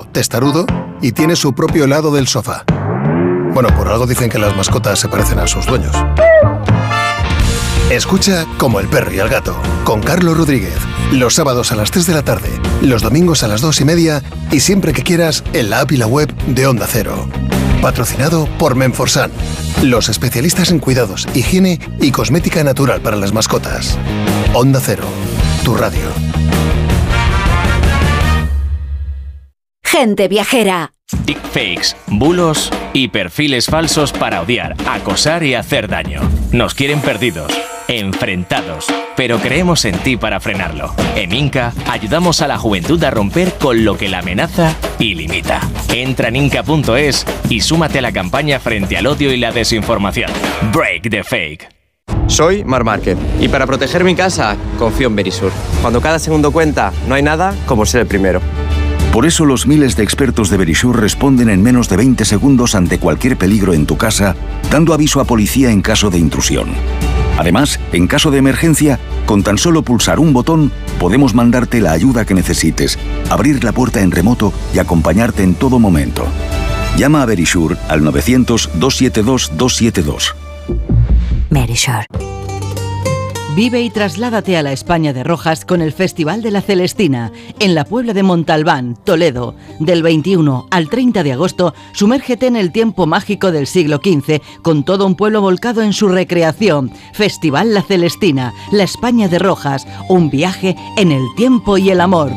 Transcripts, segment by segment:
testarudo y tiene su propio lado del sofá. Bueno, por algo dicen que las mascotas se parecen a sus dueños. Escucha Como el perro y el gato, con Carlos Rodríguez. Los sábados a las 3 de la tarde, los domingos a las 2:30 y siempre que quieras en la app y la web de Onda Cero. Patrocinado por Menforsan, los especialistas en cuidados, higiene y cosmética natural para las mascotas. Onda Cero, tu radio. Gente viajera. Deepfakes, bulos y perfiles falsos para odiar, acosar y hacer daño. Nos quieren perdidos, enfrentados, pero creemos en ti para frenarlo. En Inca ayudamos a la juventud a romper con lo que la amenaza y limita. Entra en inca.es y súmate a la campaña frente al odio y la desinformación. Break the fake. Soy Marc Márquez y para proteger mi casa confío en Verisur. Cuando cada segundo cuenta, no hay nada como ser el primero. Por eso los miles de expertos de Verisur responden en menos de 20 segundos ante cualquier peligro en tu casa, dando aviso a policía en caso de intrusión. Además, en caso de emergencia, con tan solo pulsar un botón, podemos mandarte la ayuda que necesites, abrir la puerta en remoto y acompañarte en todo momento. Llama a Verisur al 900-272-272. Verisur. Vive y trasládate a la España de Rojas con el Festival de la Celestina, en la Puebla de Montalbán, Toledo. Del 21 al 30 de agosto, sumérgete en el tiempo mágico del siglo XV, con todo un pueblo volcado en su recreación. Festival La Celestina, la España de Rojas, un viaje en el tiempo y el amor.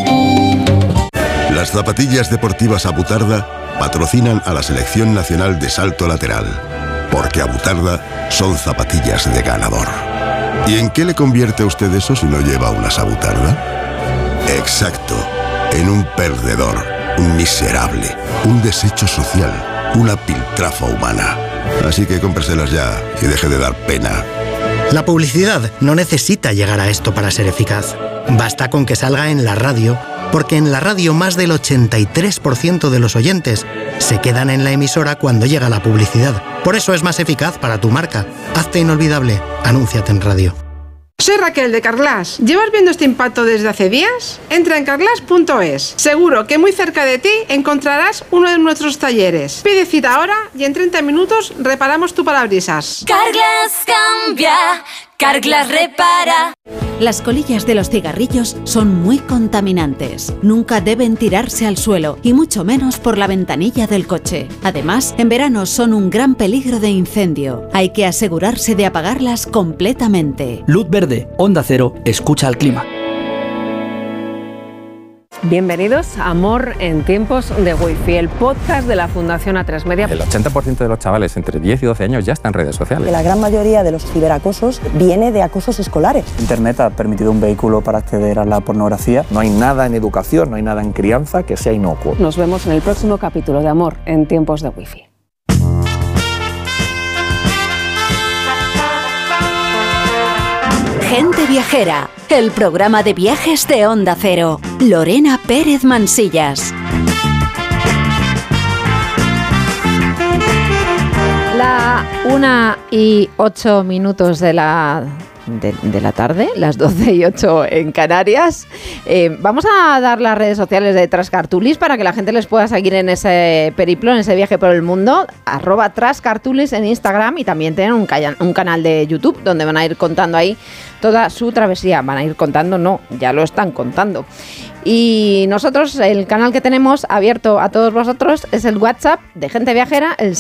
Las zapatillas deportivas Abutarda patrocinan a la Selección Nacional de Salto Lateral, porque Abutarda son zapatillas de ganador. ¿Y en qué le convierte a usted eso si no lleva una Abutarda? Exacto, en un perdedor, un miserable, un desecho social, una piltrafa humana. Así que cómpreselas ya y deje de dar pena. La publicidad no necesita llegar a esto para ser eficaz. Basta con que salga en la radio, porque en la radio más del 83% de los oyentes se quedan en la emisora cuando llega la publicidad. Por eso es más eficaz para tu marca. Hazte inolvidable. Anúnciate en radio. Soy Raquel de Carglass. ¿Llevas viendo este impacto desde hace días? Entra en carglass.es. Seguro que muy cerca de ti encontrarás uno de nuestros talleres. Pide cita ahora y en 30 minutos reparamos tu parabrisas. Carglass cambia, Carglass repara. Las colillas de los cigarrillos son muy contaminantes. Nunca deben tirarse al suelo, y mucho menos por la ventanilla del coche. Además, en verano son un gran peligro de incendio. Hay que asegurarse de apagarlas completamente. Luz verde, Onda Cero, escucha al clima. Bienvenidos a Amor en tiempos de Wi-Fi, el podcast de la Fundación A3 Media. El 80% de los chavales entre 10 y 12 años ya están en redes sociales. La gran mayoría de los ciberacosos viene de acosos escolares. Internet ha permitido un vehículo para acceder a la pornografía. No hay nada en educación, no hay nada en crianza que sea inocuo. Nos vemos en el próximo capítulo de Amor en tiempos de Wi-Fi. Gente viajera, el programa de viajes de Onda Cero. Lorena Pérez Mansillas. La 1:08 de la tarde, las 12:08 en Canarias. Vamos a dar las redes sociales de Trascartulis para que la gente les pueda seguir en ese periplo, en ese viaje por el mundo. @Trascartulis en Instagram, y también tienen un canal de YouTube donde van a ir contando ahí toda su travesía. Van a ir contando, no, ya lo están contando. Y nosotros, el canal que tenemos abierto a todos vosotros es el WhatsApp de Gente Viajera, el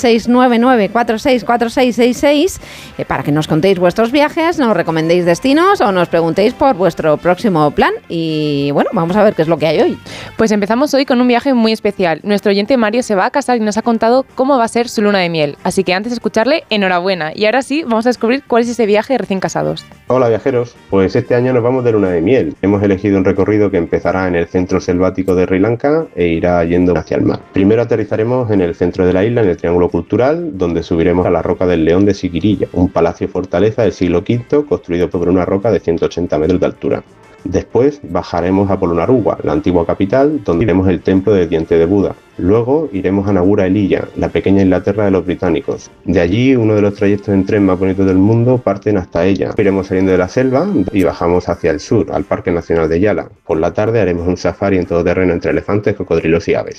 699464666, para que nos contéis vuestros viajes, nos recomendéis destinos o nos preguntéis por vuestro próximo plan. Y bueno, vamos a ver qué es lo que hay hoy. Pues empezamos hoy con un viaje muy especial. Nuestro oyente Mario se va a casar y nos ha contado cómo va a ser su luna de miel. Así que antes de escucharle, enhorabuena. Y ahora sí, vamos a descubrir cuál es ese viaje de recién casados. Hola viajeros, pues este año nos vamos de luna de miel. Hemos elegido un recorrido que empezará en el centro selvático de Sri Lanka e irá yendo hacia el mar. Primero aterrizaremos en el centro de la isla, en el Triángulo Cultural, donde subiremos a la Roca del León de Siquirilla, un palacio fortaleza del siglo V construido sobre una roca de 180 metros de altura. Después bajaremos a Polonnaruwa, la antigua capital, donde iremos el templo del diente de Buda. Luego iremos a Nagura Eliya, la pequeña Inglaterra de los británicos. De allí, uno de los trayectos en tren más bonitos del mundo parten hasta ella. Iremos saliendo de la selva y bajamos hacia el sur, al Parque Nacional de Yala. Por la tarde haremos un safari en todoterreno entre elefantes, cocodrilos y aves.